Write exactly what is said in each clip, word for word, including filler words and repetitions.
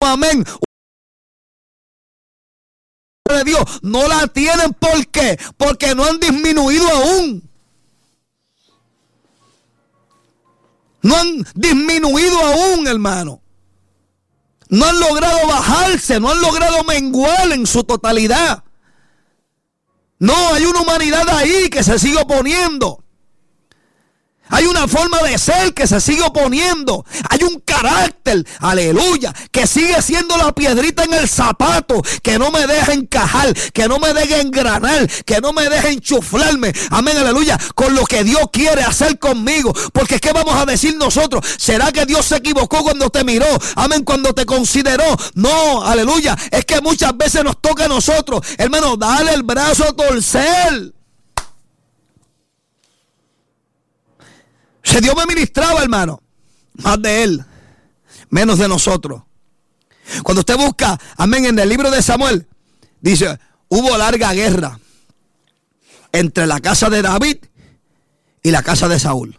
amén, de Dios, no la tienen. ¿Por qué? Porque no han disminuido aún. No han disminuido aún, hermano. No han logrado bajarse, no han logrado menguar en su totalidad. No, hay una humanidad ahí que se sigue oponiendo. Hay una forma de ser que se sigue oponiendo. Hay un carácter, aleluya, que sigue siendo la piedrita en el zapato, que no me deja encajar, que no me deja engranar, que no me deja enchuflarme, amén, aleluya, con lo que Dios quiere hacer conmigo. Porque ¿qué vamos a decir nosotros? ¿Será que Dios se equivocó cuando te miró? Amén, cuando te consideró. No, aleluya, es que muchas veces nos toca a nosotros, hermano, darle el brazo a torcer. Si Dios me ministraba, hermano, más de Él, menos de nosotros. Cuando usted busca, amén, en el libro de Samuel, dice, hubo larga guerra entre la casa de David y la casa de Saúl.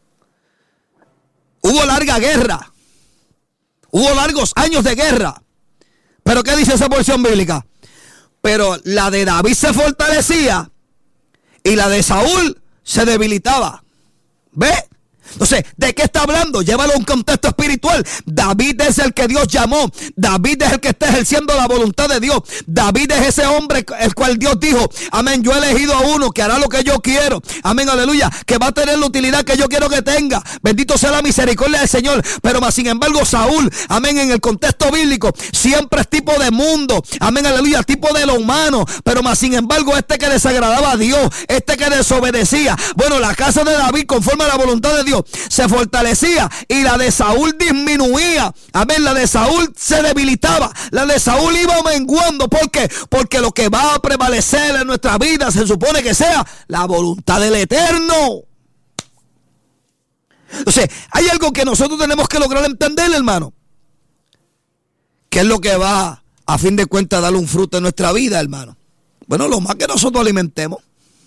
Hubo larga guerra. Hubo largos años de guerra. Pero ¿qué dice esa porción bíblica? Pero la de David se fortalecía y la de Saúl se debilitaba. ¿Ve? Entonces, ¿de qué está hablando? Llévalo a un contexto espiritual. David es el que Dios llamó. David es el que está ejerciendo la voluntad de Dios. David es ese hombre el cual Dios dijo, amén, yo he elegido a uno que hará lo que yo quiero. Amén, aleluya, que va a tener la utilidad que yo quiero que tenga. Bendito sea la misericordia del Señor. Pero más sin embargo, Saúl, amén, en el contexto bíblico, siempre es tipo de mundo. Amén, aleluya, tipo de lo humano. Pero más sin embargo, este que desagradaba a Dios, este que desobedecía. Bueno, la casa de David, conforme a la voluntad de Dios, se fortalecía y la de Saúl disminuía. Amén, la de Saúl se debilitaba, la de Saúl iba menguando. ¿Por qué? Porque lo que va a prevalecer en nuestra vida se supone que sea la voluntad del Eterno. Entonces, hay algo que nosotros tenemos que lograr entender, hermano. ¿Qué es lo que va a fin de cuentas a darle un fruto en nuestra vida, hermano? Bueno, lo más que nosotros alimentemos.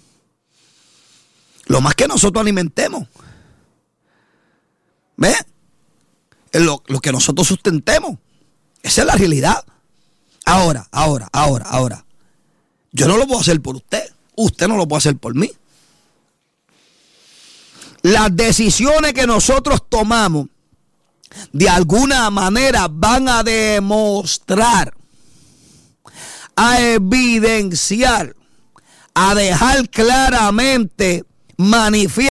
Lo más que nosotros alimentemos. ¿Ve? Lo, lo que nosotros sustentemos. Esa es la realidad. Ahora, ahora, ahora, ahora. Yo no lo puedo hacer por usted. Usted no lo puede hacer por mí. Las decisiones que nosotros tomamos, de alguna manera van a demostrar, a evidenciar, a dejar claramente manifiesto